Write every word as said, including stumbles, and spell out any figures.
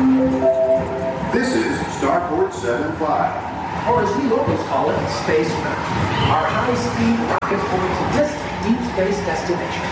This is Starport seven five. Or as we locals call it, Space Mountain. Our high-speed rocket for its distant deep space destination.